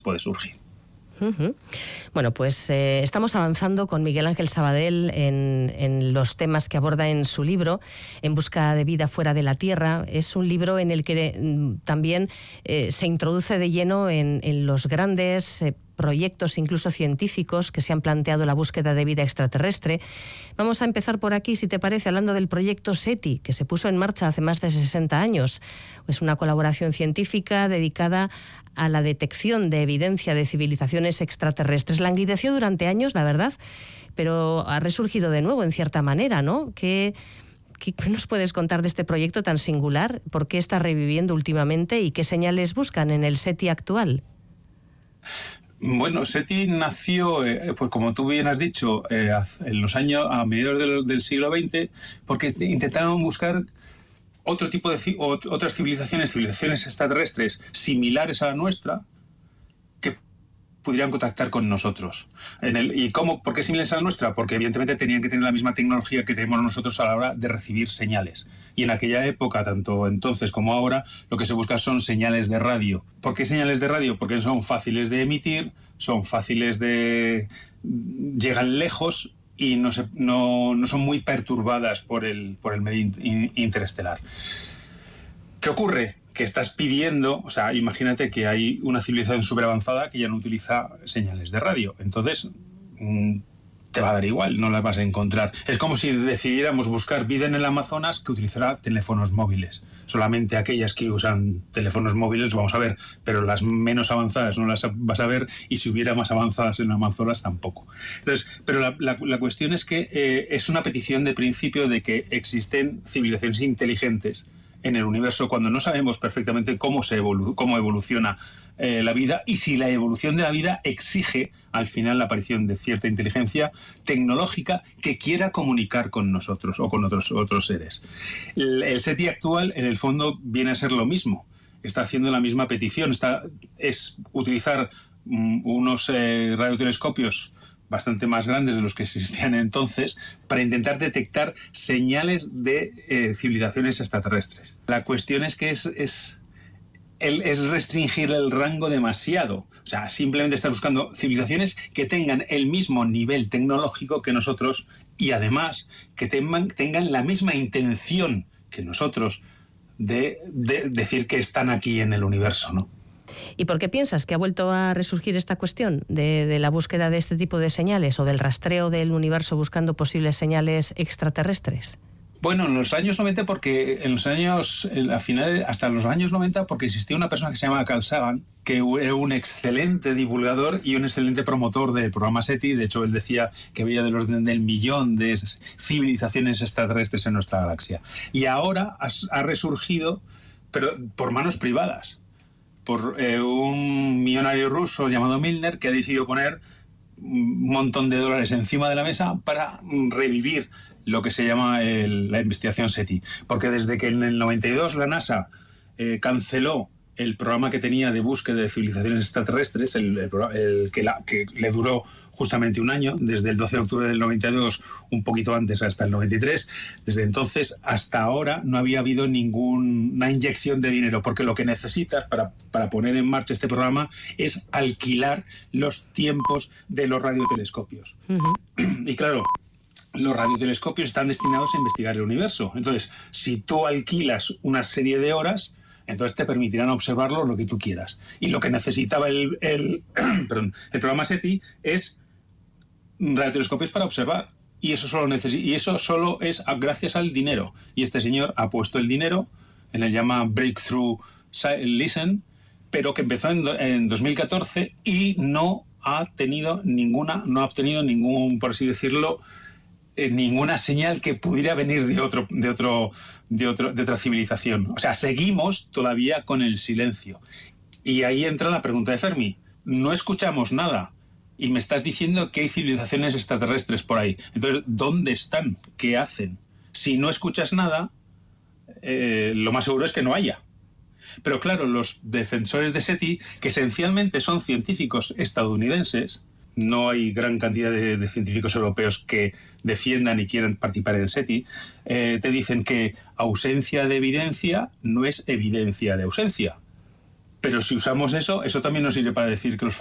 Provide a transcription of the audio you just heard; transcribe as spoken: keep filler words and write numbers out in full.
puede surgir. Uh-huh. Bueno, pues eh, estamos avanzando con Miguel Ángel Sabadell en, en los temas que aborda en su libro, En busca de vida fuera de la Tierra. Es un libro en el que mm, también eh, se introduce de lleno en, en los grandes eh, proyectos, incluso científicos, que se han planteado la búsqueda de vida extraterrestre. Vamos a empezar por aquí, si te parece, hablando del proyecto SETI, que se puso en marcha hace más de sesenta años. Es una colaboración científica dedicada a la detección de evidencia de civilizaciones extraterrestres. Languideció durante años, la verdad, pero ha resurgido de nuevo en cierta manera, ¿no? ¿Qué, qué nos puedes contar de este proyecto tan singular? ¿Por qué está reviviendo últimamente y qué señales buscan en el SETI actual? Bueno, SETI nació, eh, pues como tú bien has dicho, eh, en los años a mediados del, del siglo veinte, porque intentaban buscar otro tipo de otras civilizaciones, civilizaciones extraterrestres similares a la nuestra, que pudieran contactar con nosotros. En el, ¿Y cómo? ¿Por qué similares a la nuestra? Porque evidentemente tenían que tener la misma tecnología que tenemos nosotros a la hora de recibir señales. Y en aquella época, tanto entonces como ahora, lo que se busca son señales de radio. ¿Por qué señales de radio? Porque son fáciles de emitir, son fáciles de... llegan lejos y no, se, no, no son muy perturbadas por el, por el medio in, interestelar. ¿Qué ocurre? Que estás pidiendo, o sea, imagínate que hay una civilización súper avanzada que ya no utiliza señales de radio. Entonces, mmm, te va a dar igual, no las vas a encontrar. Es como si decidiéramos buscar vida en el Amazonas que utilizará teléfonos móviles. Solamente aquellas que usan teléfonos móviles vamos a ver, pero las menos avanzadas no las vas a ver, y si hubiera más avanzadas en el Amazonas tampoco. Entonces, pero la, la, la cuestión es que eh, es una petición de principio de que existen civilizaciones inteligentes en el universo cuando no sabemos perfectamente cómo, se evolu- cómo evoluciona eh, la vida, y si la evolución de la vida exige al final la aparición de cierta inteligencia tecnológica que quiera comunicar con nosotros o con otros, otros seres. El, el SETI actual, en el fondo, viene a ser lo mismo. Está haciendo la misma petición. Está, es utilizar um, unos eh, radiotelescopios bastante más grandes de los que existían entonces, para intentar detectar señales de eh, civilizaciones extraterrestres. La cuestión es que es, es, el, es restringir el rango demasiado. O sea, simplemente estar buscando civilizaciones que tengan el mismo nivel tecnológico que nosotros, y además que tengan, tengan la misma intención que nosotros de, de decir que están aquí en el universo, ¿no? ¿Y por qué piensas que ha vuelto a resurgir esta cuestión de, de la búsqueda de este tipo de señales o del rastreo del universo buscando posibles señales extraterrestres? Bueno, en los años noventa, porque en los años, a finales, hasta los años noventa, porque existía una persona que se llama Carl Sagan, que era un excelente divulgador y un excelente promotor del programa SETI. De hecho, él decía que había del orden del millón de civilizaciones extraterrestres en nuestra galaxia. Y ahora ha, ha resurgido, pero por manos privadas, por eh, un millonario ruso llamado Milner, que ha decidido poner un montón de dólares encima de la mesa para revivir lo que se llama el, la investigación SETI. Porque desde que en el noventa y dos la NASA eh, canceló el programa que tenía de búsqueda de civilizaciones extraterrestres, el, el, el que, la, que le duró justamente un año, desde el doce de octubre del noventa y dos, un poquito antes, hasta el noventa y tres, desde entonces hasta ahora no había habido ninguna inyección de dinero, porque lo que necesitas para, para poner en marcha este programa es alquilar los tiempos de los radiotelescopios. Uh-huh. Y claro, los radiotelescopios están destinados a investigar el universo. Entonces, si tú alquilas una serie de horas, entonces te permitirán observarlo lo que tú quieras. Y lo que necesitaba el, el, perdón, el programa SETI es radiotelescopios para observar. Y eso, solo necesi- y eso solo es gracias al dinero. Y este señor ha puesto el dinero en el llama Breakthrough Listen, pero que empezó en, en dos mil catorce y no ha tenido ninguna, no ha obtenido ningún, por así decirlo, eh, ninguna señal que pudiera venir de otro, de otro, de otro, de otra civilización. O sea, seguimos todavía con el silencio. Y ahí entra la pregunta de Fermi. No escuchamos nada y me estás diciendo que hay civilizaciones extraterrestres por ahí. Entonces, ¿dónde están? ¿Qué hacen? Si no escuchas nada, eh, lo más seguro es que no haya. Pero claro, los defensores de SETI, que esencialmente son científicos estadounidenses, no hay gran cantidad de, de científicos europeos que defiendan y quieran participar en SETI, eh, te dicen que ausencia de evidencia no es evidencia de ausencia. Pero si usamos eso, eso también nos sirve para decir que los